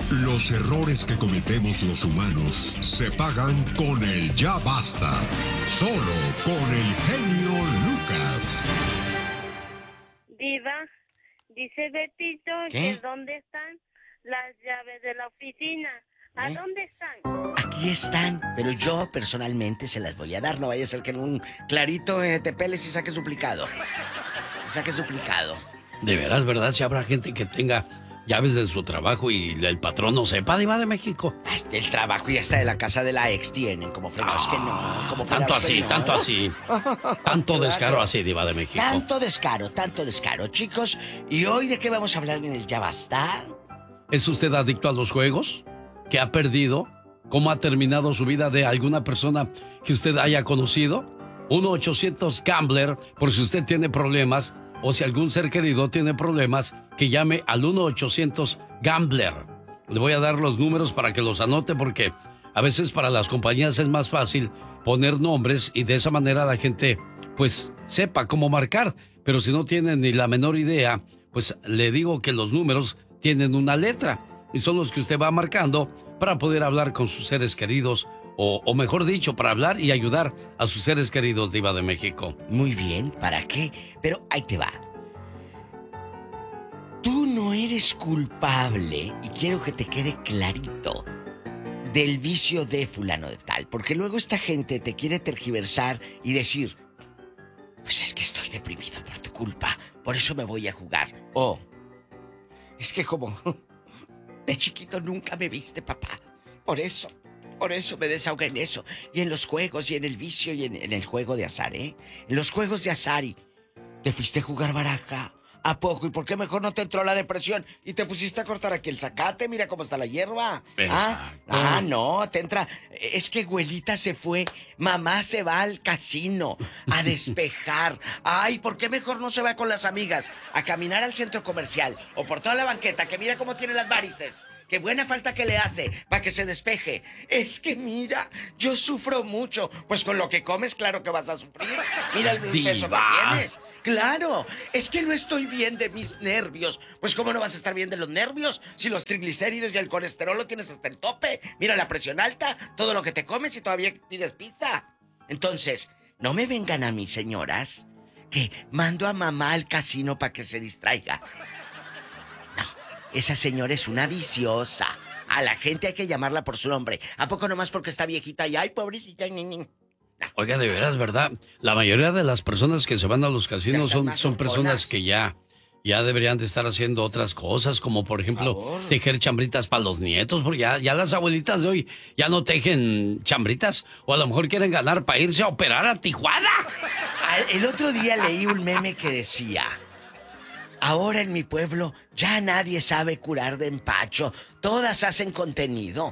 Los errores que cometemos los humanos se pagan con el ya basta. Solo con el genio Lucas. Diva, dice Betito ¿Qué? que dónde están las llaves de la oficina. ¿A dónde están? Aquí están, pero yo personalmente se las voy a dar. No vaya a ser que en un clarito te peles y saques duplicado. Saques duplicado. De veras, ¿verdad? Si habrá gente que tenga llaves de su trabajo y el patrón no sepa, Diva de México. Ay, el trabajo y hasta de la casa de la ex tienen, como fregados que no, como Tanto fregados que así, no. tanto así. Tanto Claro. descaro así, Diva de México. Tanto descaro, chicos. ¿Y hoy de qué vamos a hablar en el Ya Basta? ¿Es usted adicto a los juegos? ¿Qué ha perdido? ¿Cómo ha terminado su vida de alguna persona que usted haya conocido? 1-800-GAMBLER, por si usted tiene problemas o si algún ser querido tiene problemas, que llame al 1-800-GAMBLER. Le voy a dar los números para que los anote porque a veces para las compañías es más fácil poner nombres y de esa manera la gente pues sepa cómo marcar. Pero si no tienen ni la menor idea, pues le digo que los números tienen una letra y son los que usted va marcando para poder hablar con sus seres queridos o mejor dicho, para hablar y ayudar a sus seres queridos, Diva de México. Muy bien, ¿para qué? Pero ahí te va. Tú no eres culpable, y quiero que te quede clarito, del vicio de fulano de tal, porque luego esta gente te quiere tergiversar y decir, pues es que estoy deprimido por tu culpa, por eso me voy a jugar. O, es que como de chiquito nunca me viste, papá, por eso me desahogué en eso. Y en los juegos, y en el vicio, y en el juego de azar, ¿eh? En los juegos de azar, y ¿te fuiste a jugar baraja? ¿A poco? ¿Y por qué mejor no te entró la depresión? Y te pusiste a cortar aquí el zacate, mira cómo está la hierba. No, te entra. Es que abuelita se fue, mamá se va al casino a despejar. Ay, ¿por qué mejor no se va con las amigas a caminar al centro comercial o por toda la banqueta que mira cómo tiene las varices? Qué buena falta que le hace para que se despeje. Es que mira, yo sufro mucho. Pues con lo que comes, claro que vas a sufrir. Mira el peso que tienes. Claro, es que no estoy bien de mis nervios. Pues ¿cómo no vas a estar bien de los nervios? Si los triglicéridos y el colesterol lo tienes hasta el tope. Mira la presión alta, todo lo que te comes y todavía pides pizza. Entonces, no me vengan a mí, señoras, que mando a mamá al casino para que se distraiga. No, esa señora es una viciosa. A la gente hay que llamarla por su nombre. ¿A poco nomás porque está viejita y ay, pobrecita? Oiga, de veras, ¿verdad? La mayoría de las personas que se van a los casinos son personas que ya deberían de estar haciendo otras cosas, como por ejemplo tejer chambritas para los nietos, porque ya las abuelitas de hoy ya no tejen chambritas, o a lo mejor quieren ganar para irse a operar a Tijuana. El otro día leí un meme que decía: ahora en mi pueblo ya nadie sabe curar de empacho, todas hacen contenido.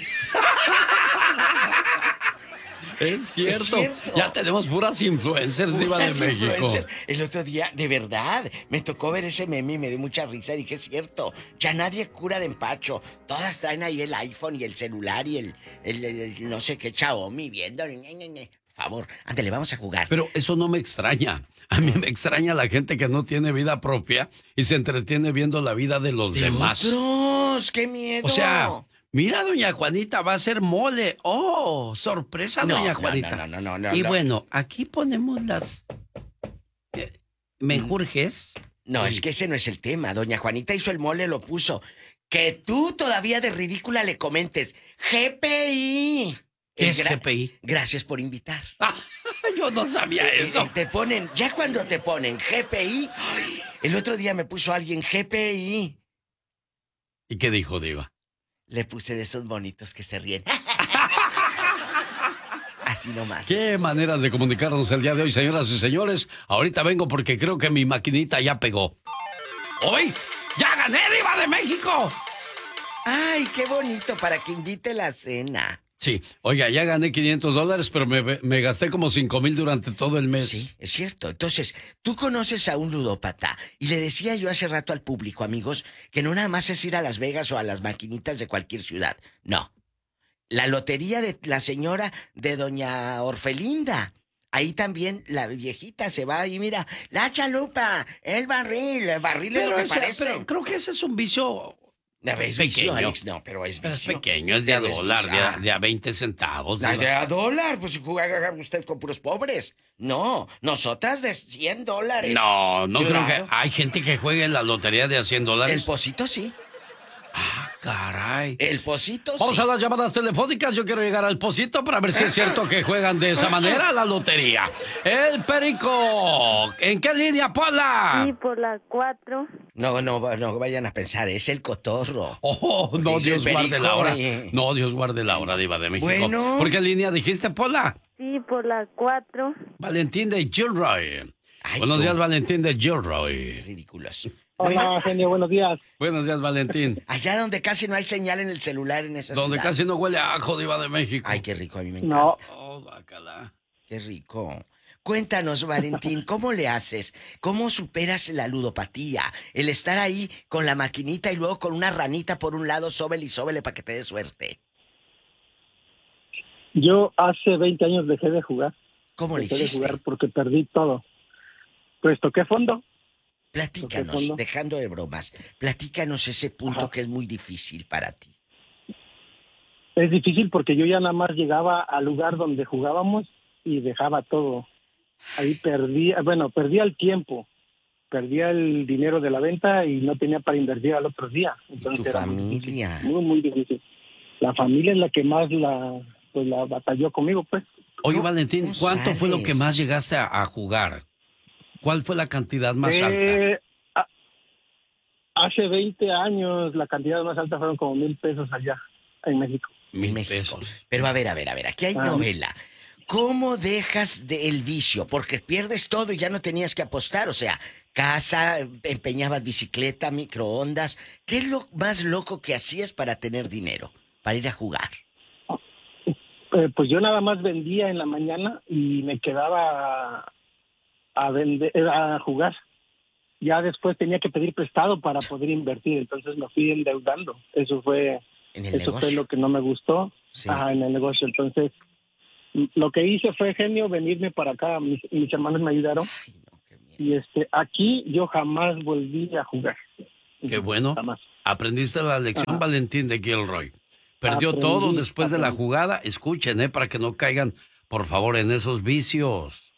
Es cierto. Ya tenemos puras influencers, Diva de México. El otro día, de verdad, me tocó ver ese meme y me dio mucha risa. Dije, es cierto, ya nadie cura de empacho. Todas traen ahí el iPhone y el celular y el no sé qué Xiaomi viendo. Por favor, ándale, vamos a jugar. Pero eso no me extraña. A mí me extraña la gente que no tiene vida propia y se entretiene viendo la vida de los demás. ¡Otros! ¡Qué miedo! O sea, mira, doña Juanita va a hacer mole. ¡Oh, sorpresa, doña Juanita! No. Y bueno, aquí ponemos las menjurjes. No, es que ese no es el tema. Doña Juanita hizo el mole, lo puso. Que tú todavía de ridícula le comentes GPI. ¿Qué es GPI? Gracias por invitar. Yo no sabía eso. Te ponen, ya cuando te ponen GPI, el otro día me puso alguien GPI. ¿Y qué dijo, Diva? Le puse de esos bonitos que se ríen. Así nomás. Qué maneras de comunicarnos el día de hoy, señoras y señores. Ahorita vengo porque creo que mi maquinita ya pegó. ¡Hoy! ¡Ya gané, Diva de México! ¡Ay, qué bonito! Para que invite la cena. Sí, oiga, ya gané $500, pero me gasté como 5,000 durante todo el mes. Sí, es cierto. Entonces, tú conoces a un ludópata. Y le decía yo hace rato al público, amigos, que no nada más es ir a Las Vegas o a las maquinitas de cualquier ciudad. No. La lotería de la señora de doña Orfelinda. Ahí también la viejita se va y mira, la chalupa, el barril es lo que parece. Pero creo que ese es un vicio No, es vicio, Alex, no, pero es Pero es vicio. pequeño, es de a Pero es dólar, vicio. de a 20 centavos. ¿De a dólar? Pues juega usted con puros pobres. No, nosotras de $100. No, no creo que... Claro. Hay gente que juegue en la lotería de a $100. El pocito sí. Ah, caray. El pocito Vamos sí. a las llamadas telefónicas. Yo quiero llegar al Pocito para ver si es cierto que juegan de esa manera la lotería. El Perico. ¿En qué línea, Pola? Sí, por la 4. No vayan a pensar, es el cotorro. Oh, no, Dice Dios el guarde Perico, la hora. oye. No, Dios guarde la hora, Diva de México. Bueno. ¿Por qué línea dijiste, Pola? Sí, por la 4. Valentín de Gilroy. Ay, Buenos tú. días, Valentín de Gilroy. Ridículos. Hola, genio, buenos días. Buenos días, Valentín. Allá donde casi no hay señal en el celular en esa Donde ciudad. casi no huele a ajo, Diva de México. Ay, qué rico, a mí me encanta. No, Oh, bacala. Qué rico. Cuéntanos, Valentín, ¿cómo le haces? ¿Cómo superas la ludopatía? El estar ahí con la maquinita y luego con una ranita por un lado, sóbele y sóbele para que te dé suerte. yo hace 20 años dejé de jugar. ¿Cómo le Dejé de hiciste? jugar porque perdí todo. Pues toqué fondo. Platícanos, ¿Toqué fondo? dejando de bromas, platícanos ese punto Ajá. que es muy difícil para ti. Es difícil porque yo ya nada más llegaba al lugar donde jugábamos y dejaba todo. Ahí perdía el tiempo, perdía el dinero de la venta y no tenía para invertir al otro día. Entonces tu era muy familia? difícil, muy, muy difícil. La familia es la que más la batalló conmigo, pues. Oye, ¿Cómo- Valentín, cómo ¿cuánto fue lo que sabes? más llegaste a jugar? ¿Cuál fue la cantidad más alta? Hace 20 años la cantidad más alta fueron como $1,000 allá en México. En 1,000 México. pesos. Pero a ver, aquí hay novela. ¿Cómo dejas el vicio? Porque pierdes todo y ya no tenías que apostar. O sea, casa, empeñabas bicicleta, microondas. ¿Qué es lo más loco que hacías para tener dinero? Para ir a jugar. Pues yo nada más vendía en la mañana y me quedaba a jugar. Ya después tenía que pedir prestado para poder invertir, entonces me fui endeudando. Eso fue lo que no me gustó. Sí. En el negocio. Entonces, lo que hice fue, genio, venirme para acá. Mis hermanos me ayudaron. Ay, no, qué miedo. Y aquí yo jamás volví a jugar. Qué bueno. Jamás. Aprendiste la lección, Valentín de Gilroy. Perdió Aprendí, todo después de la aprendí. jugada. Escuchen, para que no caigan, por favor, en esos vicios.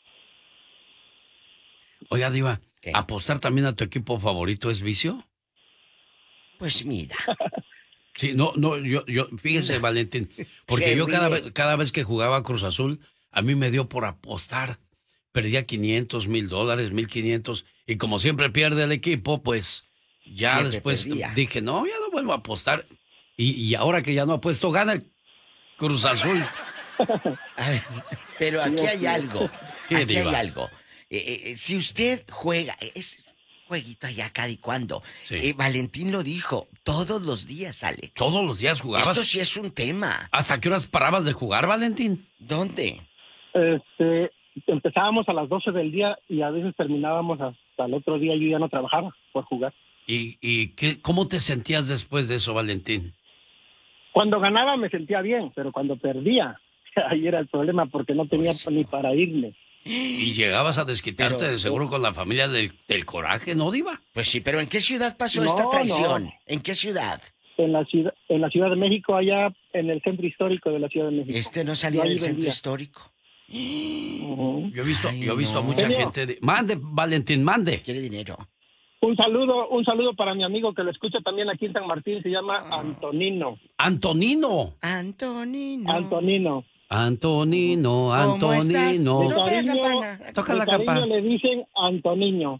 Oiga, Diva, ¿Qué? ¿apostar también a tu equipo favorito es vicio? Pues mira. Sí, yo, fíjese, Valentín, porque Se yo ríe. cada vez que jugaba Cruz Azul, a mí me dio por apostar. Perdía 500, $1,000, 1,500, y como siempre pierde el equipo, pues ya Siempre después perdía. dije, no, ya no vuelvo a apostar. Y ahora que ya no apuesto, gana el Cruz Azul. A ver, pero aquí hay algo. ¿Qué, Aquí hay Diva? algo. Si usted juega, es jueguito allá cada y cuando. Sí. Valentín lo dijo, todos los días, Alex. ¿Todos los días jugabas? Esto sí es un tema. ¿Hasta qué horas parabas de jugar, Valentín? ¿Dónde? Empezábamos a las 12 del día y a veces terminábamos hasta el otro día. Yo ya no trabajaba por jugar. ¿Y cómo te sentías después de eso, Valentín? Cuando ganaba me sentía bien, pero cuando perdía, ahí era el problema porque no tenía ni para irme. Y llegabas a desquitarte Pero- de seguro con la familia del coraje, ¿no, Diva? Pues sí, pero ¿en qué ciudad pasó No, esta traición? no. ¿En qué ciudad? En la Ciudad de México, allá en el centro histórico de la Ciudad de México. Este no salía Yo ahí del centro vendía. histórico. Ujú. Yo he visto a no. mucha Genio. gente... Mande, Valentín, mande. Quiere dinero. Un saludo para mi amigo que lo escucha también aquí en San Martín, se llama Antonino. Antonino. Antonino. Antonino. Antonino, ¿Cómo estás? Antonino. No, toca la campana. Toca de la cariño campana. le dicen Antoniño.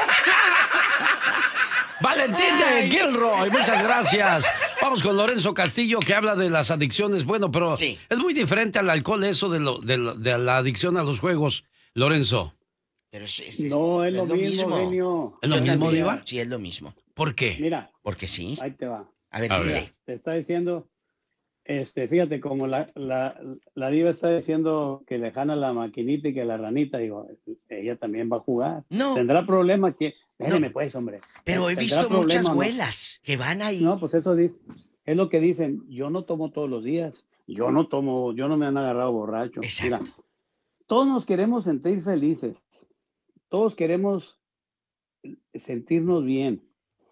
Valentín de Gilroy, muchas gracias. Vamos con Lorenzo Castillo, que habla de las adicciones. Bueno, pero Sí. es muy diferente al alcohol eso de la adicción a los juegos. Lorenzo, Pero No, es lo mismo, genio. ¿es lo Yo mismo, también. Diva? Sí, es lo mismo. ¿Por qué? Mira, Porque sí. ahí te va. A ver, A dile. ver. Te está diciendo, fíjate, como la diva está diciendo que le jana la maquinita y que la ranita, digo, ella también va a jugar. No. Tendrá problema que... Déjeme No. pues, hombre. Pero he ¿Tendrá visto problema muchas o no? abuelas que van ahí. No, pues eso dice, es lo que dicen. Yo no tomo todos los días. Yo no me han agarrado borracho. Exacto. Mira, todos nos queremos sentir felices. Todos queremos sentirnos bien.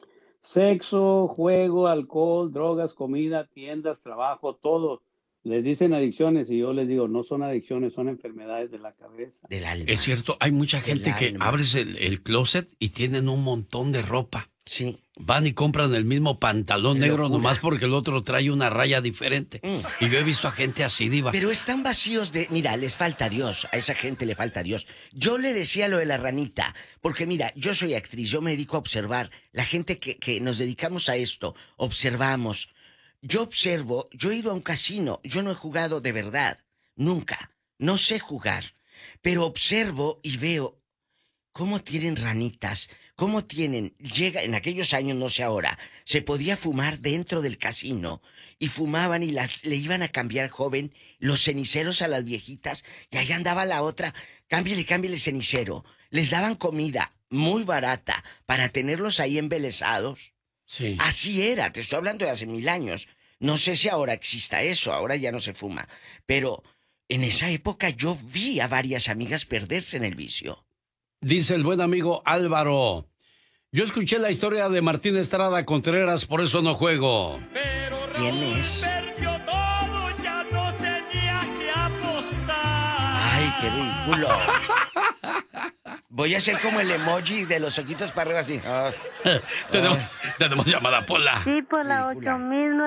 Sexo, juego, alcohol, drogas, comida, tiendas, trabajo, todo. Les dicen adicciones y yo les digo, no son adicciones, son enfermedades de la cabeza. Del alma. Es cierto, hay mucha gente que alma. abres el closet y tienen un montón de ropa. Sí. Van y compran el mismo pantalón negro locura. nomás porque el otro trae una raya diferente. Y yo he visto a gente así, Diva. Pero están vacíos de... Mira, les falta Dios. A esa gente le falta Dios. Yo le decía lo de la ranita. Porque mira, yo soy actriz. Yo me dedico a observar. La gente que nos dedicamos a esto, observamos. Yo observo. Yo he ido a un casino. Yo no he jugado de verdad. Nunca. No sé jugar. Pero observo y veo cómo tienen ranitas. ¿Cómo tienen? Llega, en aquellos años, no sé ahora, se podía fumar dentro del casino y fumaban y le iban a cambiar, joven, los ceniceros a las viejitas y allá andaba la otra, cámbiale cenicero. Les daban comida muy barata para tenerlos ahí embelesados. Sí. Así era, te estoy hablando de hace 1000 años. No sé si ahora exista eso, ahora ya no se fuma. Pero en esa época yo vi a varias amigas perderse en el vicio. Dice el buen amigo Álvaro, yo escuché la historia de Martín Estrada Contreras, por eso no juego. ¿Quién es? Perdió todo, ya no tenía que apostar. Ay, qué ridículo. Voy a hacer como el emoji de los ojitos para arriba así. Tenemos llamada, Pola. Sí, por la Ridícula.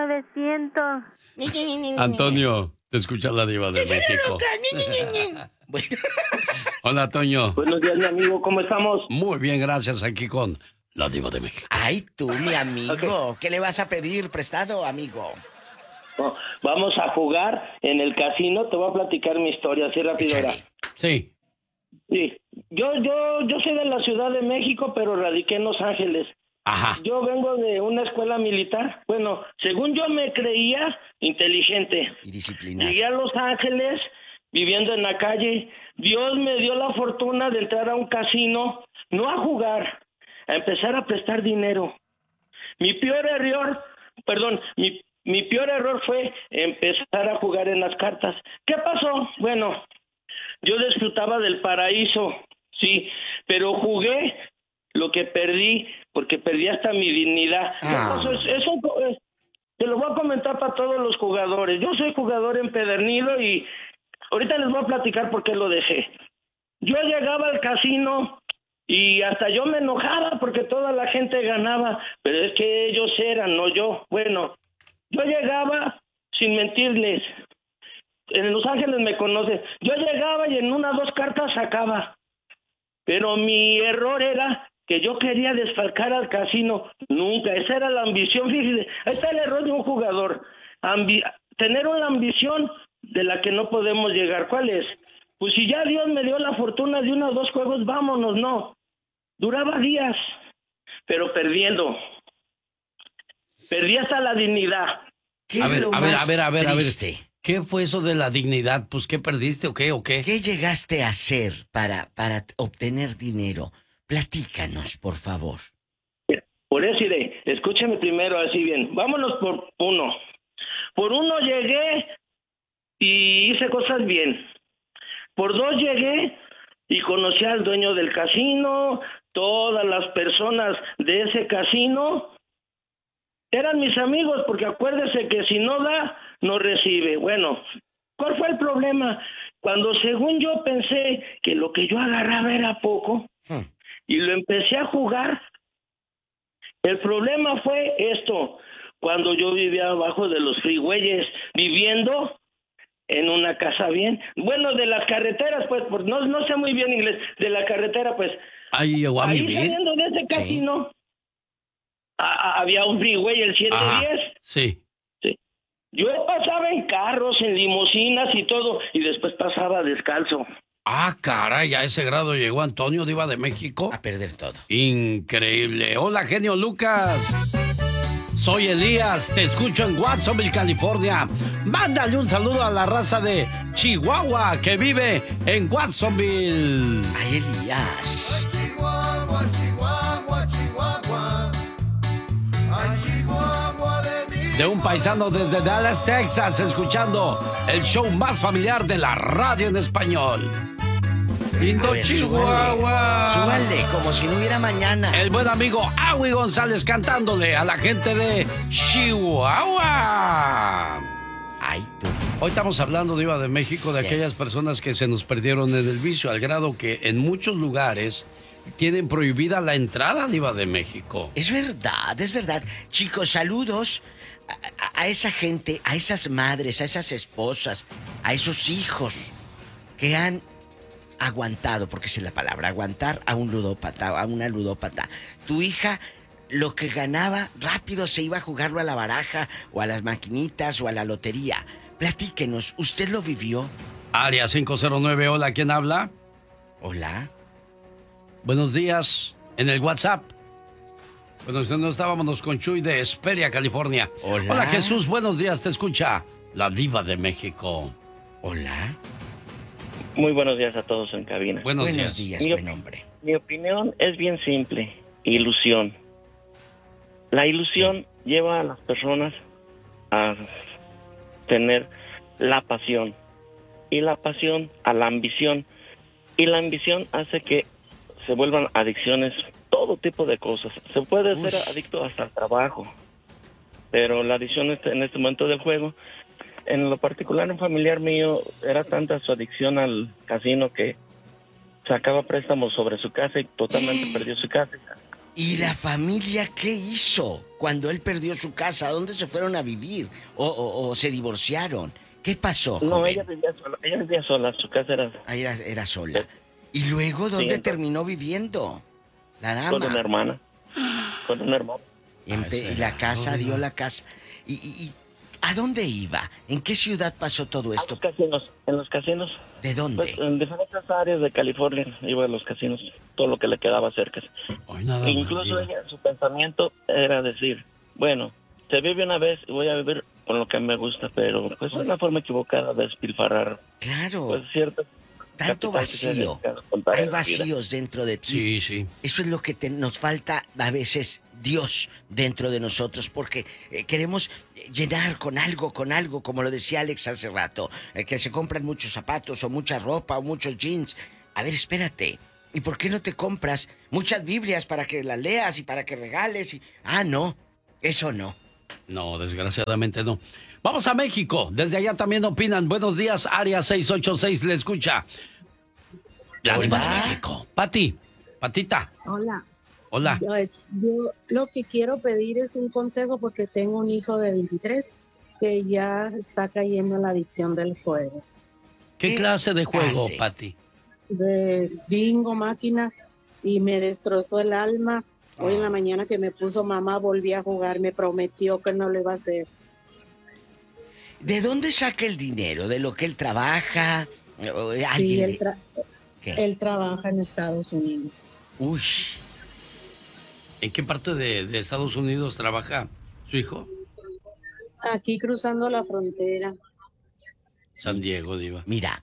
8900. Antonio, te escucha la Diva de México. Bueno. Hola, Toño. Buenos días, mi amigo, ¿cómo estamos? Muy bien, gracias, aquí con la Diva de México. Ay, tú, mi amigo. ¿Qué le vas a pedir prestado, amigo? No, vamos a jugar en el casino, te voy a platicar mi historia, así rápido. Échale. Sí. Sí, yo soy de la Ciudad de México, pero radiqué en Los Ángeles. Ajá. Yo vengo de una escuela militar. Bueno, según yo me creía inteligente. Y disciplinado. Llegué a Los Ángeles, viviendo en la calle. Dios me dio la fortuna de entrar a un casino, no a jugar, a empezar a prestar dinero. Mi peor error fue empezar a jugar en las cartas. ¿Qué pasó? Bueno, yo disfrutaba del paraíso, sí, pero jugué lo que perdí, porque perdí hasta mi dignidad. Te lo voy a comentar para todos los jugadores. Yo soy jugador empedernido y ahorita les voy a platicar por qué lo dejé. Yo llegaba al casino y hasta yo me enojaba porque toda la gente ganaba, pero es que ellos eran, no yo. Bueno, yo llegaba, sin mentirles, en Los Ángeles me conocen, yo llegaba y en 1 o 2 cartas sacaba, pero mi error era que yo quería desfalcar al casino. Nunca, esa era la ambición. Fíjese, ahí está el error de un jugador, tener una ambición de la que no podemos llegar. ¿Cuál es? Pues si ya Dios me dio la fortuna de 1 o 2 juegos, vámonos. No, duraba días, pero perdiendo. Perdí hasta la dignidad. ¿Qué A es ver, lo a más ver. triste? ¿Qué fue eso de la dignidad? Pues, ¿qué perdiste o qué? ¿Qué llegaste a hacer para obtener dinero? Platícanos, por favor. Por eso iré, escúchame primero así bien. Vámonos por 1. Por 1 llegué y hice cosas bien. Por 2 llegué y conocí al dueño del casino, todas las personas de ese casino eran mis amigos, porque acuérdese que si no da, no recibe. Bueno, ¿cuál fue el problema? Cuando según yo pensé que lo que yo agarraba era poco y lo empecé a jugar, el problema fue esto. Cuando yo vivía abajo de los freeways, viviendo en una casa bien, bueno, de las carreteras, pues, no sé muy bien inglés, de la carretera, pues. Ahí llegó a ahí vivir. saliendo de ese casino, había un freeway, el 710. Sí. Yo pasaba en carros, en limusinas y todo, y después pasaba descalzo. Ah, caray, a ese grado llegó Antonio, Diva de México. A perder todo. Increíble. Hola, genio Lucas. Soy Elías, te escucho en Watsonville, California. Mándale un saludo a la raza de Chihuahua que vive en Watsonville. Ay, Elías. Ay, Chihuahua, Chihuahua, Chihuahua. Ay, Chihuahua de mí. De un paisano desde Dallas, Texas, escuchando el show más familiar de la radio en español. A ver, Chihuahua. Súbanle, como si no hubiera mañana. El buen amigo Agui González cantándole a la gente de Chihuahua. Ay, tú. Hoy estamos hablando, Diva de México, de aquellas personas que se nos perdieron en el vicio, al grado que en muchos lugares tienen prohibida la entrada, Diva de México. Es verdad, es verdad. Chicos, saludos a esa gente, a esas madres, a esas esposas, a esos hijos que han aguantado, porque esa es la palabra, aguantar a un ludópata, a una ludópata. Tu hija, lo que ganaba, rápido se iba a jugarlo a la baraja, o a las maquinitas, o a la lotería. Platíquenos, ¿usted lo vivió? Área 509, hola, ¿quién habla? Hola. Buenos días, en el WhatsApp. Bueno, no estábamos con Chuy de Hesperia, California. Hola. Hola, Jesús, buenos días, te escucha la Diva de México. Hola. Muy buenos días a todos en cabina. Buenos días, mi, buen hombre. Mi opinión es bien simple. Ilusión. La ilusión lleva a las personas a tener la pasión. Y la pasión a la ambición. Y la ambición hace que se vuelvan adicciones, todo tipo de cosas. Se puede ser adicto hasta al trabajo. Pero la adicción en este momento del juego, en lo particular, un familiar mío, era tanta su adicción al casino que sacaba préstamos sobre su casa y totalmente perdió su casa. ¿Y la familia qué hizo cuando él perdió su casa? ¿A dónde se fueron a vivir? ¿O se divorciaron? ¿Qué pasó, joven? No, ella vivía sola, su casa era... Era sola. ¿Y luego dónde terminó viviendo la dama? Con una hermana. Con una hermana. Y la casa, dio la casa. ¿Y a dónde iba? ¿En qué ciudad pasó todo esto? En los casinos. ¿De dónde? Pues, en diferentes áreas de California iba a los casinos, todo lo que le quedaba cerca. Incluso ella, su pensamiento era decir, bueno, se vive una vez y voy a vivir con lo que me gusta, pero pues es una forma equivocada de despilfarrar. Claro. Pues cierto. Tanto vacío. Hay vacíos dentro de ti. Sí, sí. Eso es lo que nos falta a veces, Dios dentro de nosotros, porque queremos llenar con algo, como lo decía Alex hace rato, que se compran muchos zapatos o mucha ropa o muchos jeans. A ver, espérate. ¿Y por qué no te compras muchas Biblias para que las leas y para que regales? No, eso no. No, desgraciadamente no. Vamos a México. Desde allá también opinan. Buenos días, Área 686, le escucha. La Diva de México. Patita. Hola. Hola. Yo lo que quiero pedir es un consejo porque tengo un hijo de 23 que ya está cayendo en la adicción del juego. ¿Qué clase de juego, Pati? De bingo, máquinas, y me destrozó el alma. Hoy en la mañana que me puso mamá, volví a jugar, me prometió que no lo iba a hacer. ¿De dónde saca el dinero? ¿De lo que él trabaja? Sí, él trabaja en Estados Unidos. Uy. ¿En qué parte de Estados Unidos trabaja su hijo? Aquí cruzando la frontera. San Diego, Diva. Mira,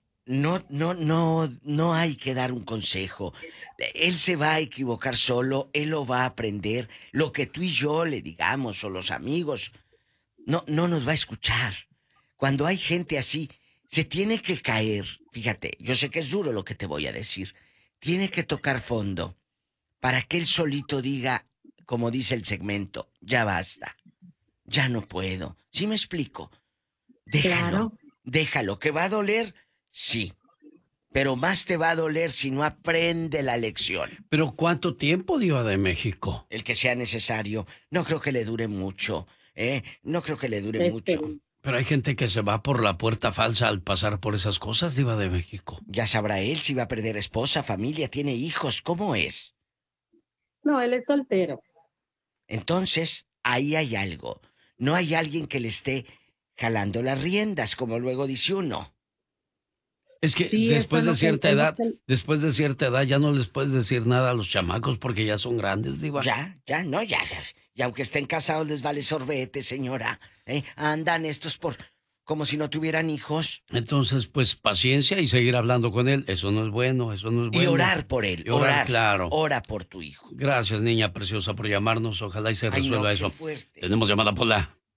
no hay que dar un consejo. Él se va a equivocar solo, él lo va a aprender. Lo que tú y yo le digamos, o los amigos, no nos va a escuchar. Cuando hay gente así, se tiene que caer. Fíjate, yo sé que es duro lo que te voy a decir. Tiene que tocar fondo para que él solito diga, como dice el segmento, ya basta, ya no puedo. ¿Sí me explico? Déjalo. ¿Que va a doler? Sí. Pero más te va a doler si no aprende la lección. ¿Pero cuánto tiempo, Diva de México? El que sea necesario. No creo que le dure mucho. No creo que le dure mucho. Pero hay gente que se va por la puerta falsa al pasar por esas cosas, Diva de México. Ya sabrá él si va a perder esposa, familia, tiene hijos. ¿Cómo es? No, él es soltero. Entonces, ahí hay algo. No hay alguien que le esté jalando las riendas, como luego dice uno. Es que sí, después de cierta edad ya no les puedes decir nada a los chamacos porque ya son grandes, Diva. Ya. Y aunque estén casados les vale sorbete, señora. Andan estos como si no tuvieran hijos. Entonces, pues, paciencia y seguir hablando con él. Eso no es bueno. Y orar por él. Orar, claro. Ora por tu hijo. Gracias, niña preciosa, por llamarnos. Ojalá y se resuelva eso. Tenemos llamada, Pola. Sí,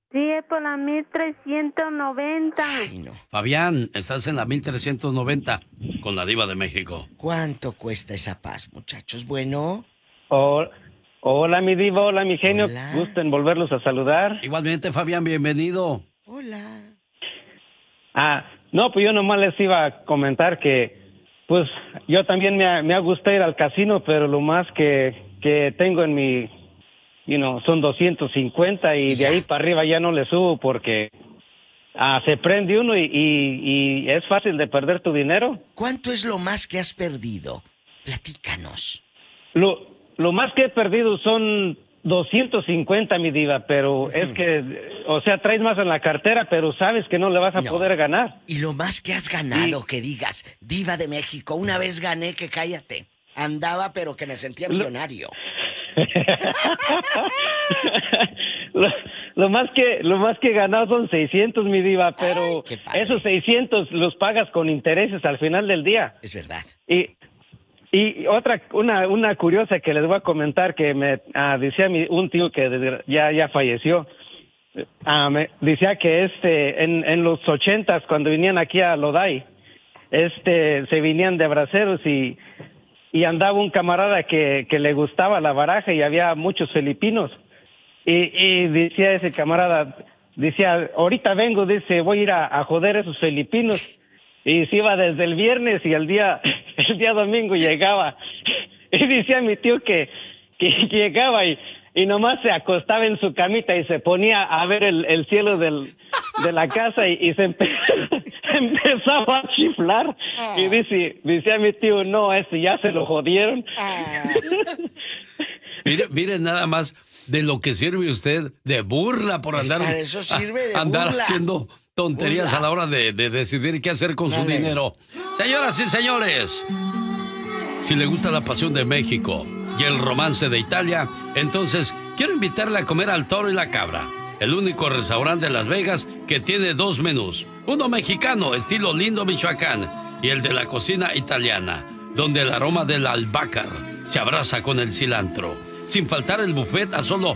por la 1390. Ay, no. Fabián, estás en la 1390 con la Diva de México. ¿Cuánto cuesta esa paz, muchachos? Bueno. Hola, mi diva, hola, mi genio. Hola. Gusto en volverlos a saludar. Igualmente, Fabián, bienvenido. Hola. No, pues yo nomás les iba a comentar que, pues, yo también me ha gustado ir al casino, pero lo más que tengo en mi, son 250 y de ahí para arriba ya no le subo porque se prende uno y es fácil de perder tu dinero. ¿Cuánto es lo más que has perdido? Platícanos. Lo más que he perdido son 250, mi diva, pero es que, o sea, traes más en la cartera, pero sabes que no le vas a poder ganar. Y lo más que has ganado, que digas, Diva de México, una vez gané, que cállate. Andaba, pero que me sentía millonario. Lo más que he ganado son 600, mi diva, pero esos 600 los pagas con intereses al final del día. Es verdad. Y una curiosa que les voy a comentar que me decía un tío que ya falleció. Me decía que en los 80s, cuando venían aquí a Lodi, se venían de braceros y andaba un camarada que le gustaba la baraja y había muchos filipinos. Y decía ese camarada, ahorita vengo, dice, voy a ir a joder a esos filipinos. Y se iba desde el viernes y el día domingo llegaba. Y decía mi tío que llegaba y nomás se acostaba en su camita y se ponía a ver el cielo de la casa y se empezaba a chiflar. Y decía mi tío, no, ya se lo jodieron. Mire nada más de lo que sirve usted de burla por andar, para eso sirve de andar burla. haciendo tonterías a la hora de decidir qué hacer con su dinero. Señoras y señores, si le gusta la pasión de México y el romance de Italia, entonces quiero invitarle a comer al Toro y la Cabra, el único restaurante de Las Vegas que tiene dos menús, uno mexicano estilo Lindo, Michoacán, y el de la cocina italiana, donde el aroma del albácar se abraza con el cilantro, sin faltar el buffet a solo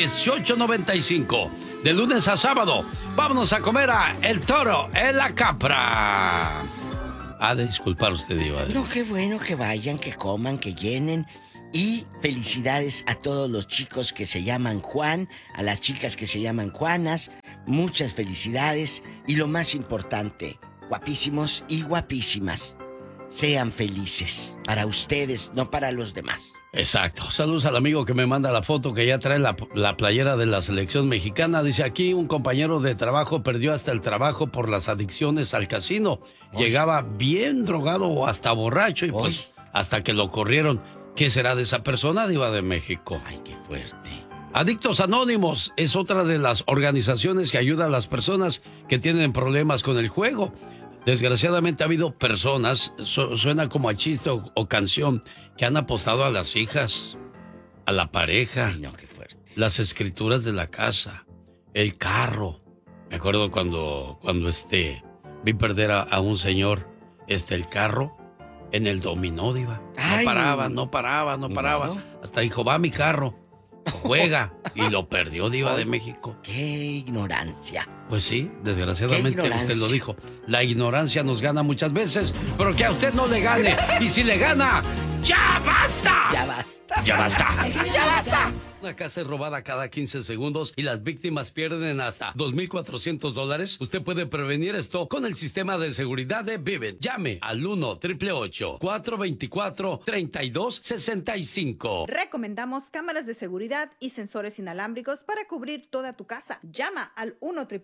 $18.95. De lunes a sábado, vámonos a comer a El Toro en la Capra. De disculpar usted, Diva. No, qué bueno que vayan, que coman, que llenen. Y felicidades a todos los chicos que se llaman Juan, a las chicas que se llaman Juanas. Muchas felicidades. Y lo más importante, guapísimos y guapísimas, sean felices. Para ustedes, no para los demás. Exacto. Saludos al amigo que me manda la foto que ya trae la playera de la selección mexicana. Dice aquí, un compañero de trabajo perdió hasta el trabajo por las adicciones al casino. Llegaba bien drogado o hasta borracho y pues hasta que lo corrieron. ¿Qué será de esa persona, Diva de México? Ay, qué fuerte. Adictos Anónimos es otra de las organizaciones que ayuda a las personas que tienen problemas con el juego. Desgraciadamente ha habido personas, suena como a chiste o canción, que han apostado a las hijas, a la pareja, Ay, no, qué fuerte. Las escrituras de la casa, el carro. Me acuerdo cuando vi perder a un señor el carro en el dominó, Diva. No paraba. Hasta dijo, va mi carro, juega. Y lo perdió, Diva de México. ¡Qué ignorancia! Pues sí, desgraciadamente usted lo dijo. La ignorancia nos gana muchas veces, pero que a usted no le gane. Y si le gana, ¡ya basta! ¡Ya basta! ¡Ya basta! ¡Ya basta! Una casa es robada cada 15 segundos y las víctimas pierden hasta $2,400. Usted puede prevenir esto con el sistema de seguridad de Vivint. Llame al 1-888-424-3265. Recomendamos cámaras de seguridad y sensores inalámbricos para cubrir toda tu casa. Llama al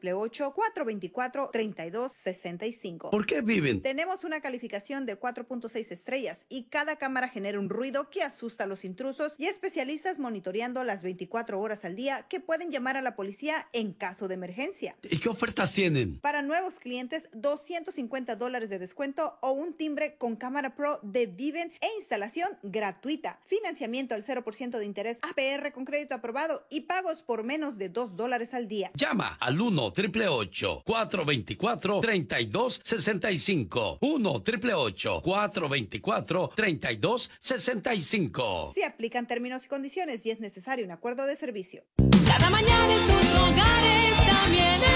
1-888-424-3265. ¿Por qué Vivint? Tenemos una calificación de 4.6 estrellas y cada cámara genera un ruido que asusta a los intrusos y especialistas monitoreando las 24 horas al día que pueden llamar a la policía en caso de emergencia. ¿Y qué ofertas tienen? Para nuevos clientes, $250 de descuento o un timbre con cámara pro de Vivint e instalación gratuita. Financiamiento al 0% de interés APR con crédito aprobado y pagos por menos de $2 al día. Llama al 1-888-424-3265. 1-888-424-3265. Se aplican términos y condiciones y es necesario un acuerdo de servicio. Cada mañana en sus hogares, también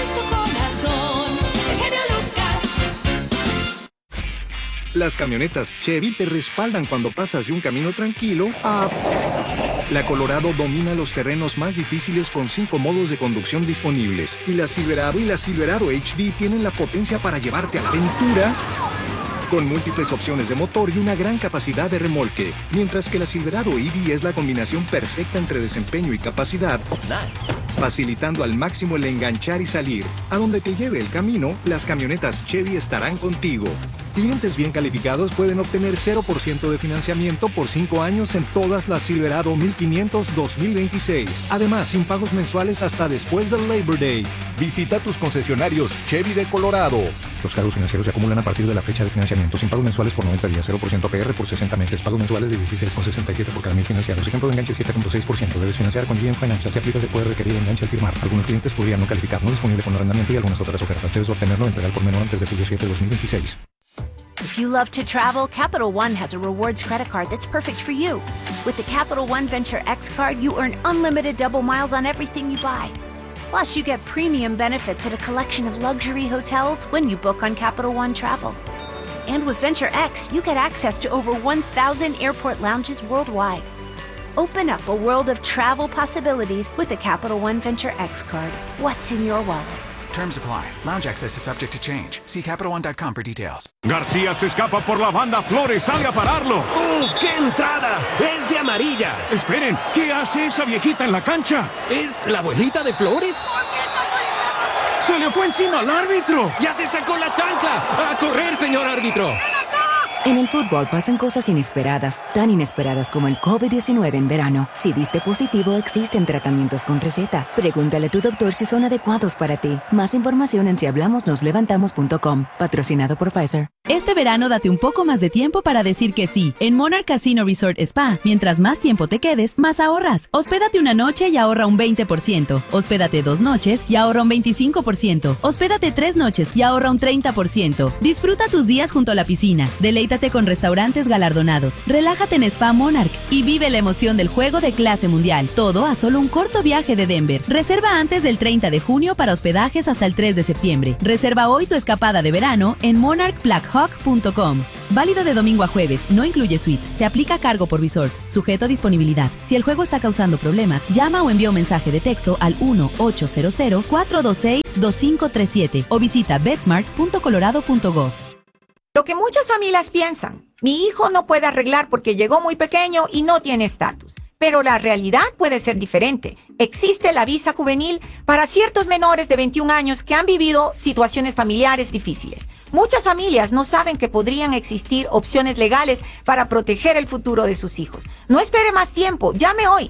Las camionetas Chevy te respaldan cuando pasas de un camino tranquilo a... La Colorado domina los terrenos más difíciles con 5 modos de conducción disponibles. Y la Silverado y la Silverado HD tienen la potencia para llevarte a la aventura con múltiples opciones de motor y una gran capacidad de remolque. Mientras que la Silverado EV es la combinación perfecta entre desempeño y capacidad, facilitando al máximo el enganchar y salir. A donde te lleve el camino, las camionetas Chevy estarán contigo. Clientes bien calificados pueden obtener 0% de financiamiento por 5 años en todas las Silverado 1500 2026. Además, sin pagos mensuales hasta después del Labor Day. Visita tus concesionarios Chevy de Colorado. Los cargos financieros se acumulan a partir de la fecha de financiamiento. Sin pagos mensuales por 90 días, 0% APR por 60 meses. Pagos mensuales de 16,67 por cada 1000 financiados. Ejemplo de enganche 7,6%. Debes financiar con GM Financial. Si aplica, se puede requerir enganche al firmar. Algunos clientes podrían no calificar. No disponible con arrendamiento y algunas otras ofertas. Debes obtenerlo entregar por menor antes de julio 7 de 2026. If you love to travel, Capital One has a rewards credit card that's perfect for you. With the Capital One Venture X card, you earn unlimited double miles on everything you buy. Plus, you get premium benefits at a collection of luxury hotels when you book on Capital One Travel. And with Venture X, you get access to over 1,000 airport lounges worldwide. Open up a world of travel possibilities with the Capital One Venture X card. What's in your wallet? Terms apply. Lounge access is subject to change. See CapitalOne.com for details. García se escapa por la banda. Flores sale a pararlo. ¡Uf, qué entrada! ¡Es de amarilla! Esperen, ¿qué hace esa viejita en la cancha? ¿Es la abuelita de Flores? ¡Se le fue encima al árbitro! ¡Ya se sacó la chancla! ¡A correr, señor árbitro! En el fútbol pasan cosas inesperadas, tan inesperadas como el COVID-19 en verano. Si diste positivo, existen tratamientos con receta. Pregúntale a tu doctor si son adecuados para ti. Más información en sihablamosnoslevantamos.com. Patrocinado por Pfizer. Este verano date un poco más de tiempo para decir que sí. En Monarch Casino Resort Spa, mientras más tiempo te quedes, más ahorras. Hospédate una noche y ahorra un 20%. Hospédate 2 noches y ahorra un 25%. Hospédate 3 noches y ahorra un 30%. Disfruta tus días junto a la piscina. Deleítate con restaurantes galardonados. Relájate en Spa Monarch y vive la emoción del juego de clase mundial. Todo a solo un corto viaje de Denver. Reserva antes del 30 de junio para hospedajes hasta el 3 de septiembre. Reserva hoy tu escapada de verano en monarchblackhawk.com. Válido de domingo a jueves. No incluye suites. Se aplica cargo por resort. Sujeto a disponibilidad. Si el juego está causando problemas, llama o envía un mensaje de texto al 1-800-426-2537 o visita betsmart.colorado.gov. Lo que muchas familias piensan, mi hijo no puede arreglar porque llegó muy pequeño y no tiene estatus. Pero la realidad puede ser diferente. Existe la visa juvenil para ciertos menores de 21 años que han vivido situaciones familiares difíciles. Muchas familias no saben que podrían existir opciones legales para proteger el futuro de sus hijos. No espere más tiempo, llame hoy.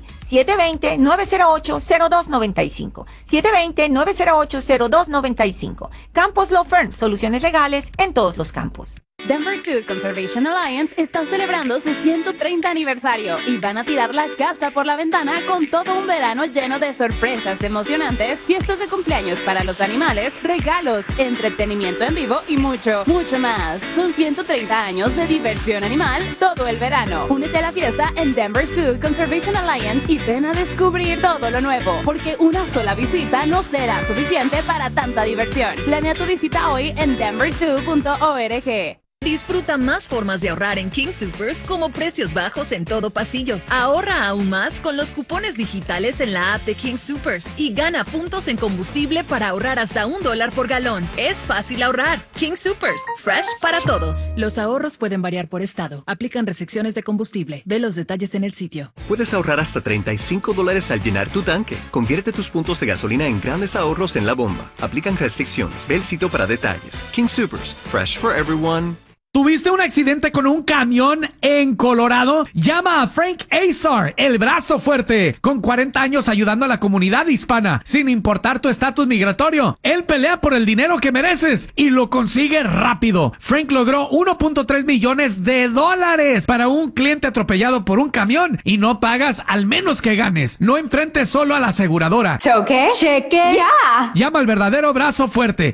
720-908-0295. 720-908-0295. Campos Law Firm, soluciones legales en todos los campos. Denver Food Conservation Alliance está celebrando su 130 aniversario y van a tirar la casa por la ventana con todo un verano lleno de sorpresas emocionantes, fiestas de cumpleaños para los animales, regalos, entretenimiento en vivo y mucho, mucho más. Son 130 años de diversión animal todo el verano. Únete a la fiesta en Denver Food Conservation Alliance y ven a descubrir todo lo nuevo, porque una sola visita no será suficiente para tanta diversión. Planea tu visita hoy en denverzoo.org. Disfruta más formas de ahorrar en King Soopers como precios bajos en todo pasillo. Ahorra aún más con los cupones digitales en la app de King Soopers y gana puntos en combustible para ahorrar hasta $1 por galón. Es fácil ahorrar. King Soopers, fresh para todos. Los ahorros pueden variar por estado. Aplican restricciones de combustible. Ve los detalles en el sitio. Puedes ahorrar hasta $35 al llenar tu tanque. Convierte tus puntos de gasolina en grandes ahorros en la bomba. Aplican restricciones. Ve el sitio para detalles. King Soopers, fresh for everyone. ¿Tuviste un accidente con un camión en Colorado? Llama a Frank Azar, el brazo fuerte, con 40 años ayudando a la comunidad hispana, sin importar tu estatus migratorio. Él pelea por el dinero que mereces y lo consigue rápido. Frank logró $1.3 millones para un cliente atropellado por un camión y no pagas al menos que ganes. No enfrentes solo a la aseguradora. ¿Choque? ¡Cheque! ¡Ya! Llama al verdadero brazo fuerte.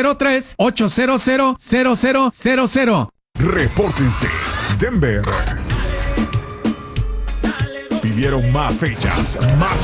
303-800-0000. Repórtense. Denver. Vivieron más fechas, más